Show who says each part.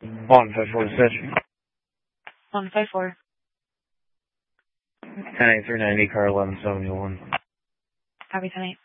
Speaker 1: 154 Stitch.
Speaker 2: 154.
Speaker 1: 10-8 390, car 1171.
Speaker 2: Copy 10-8.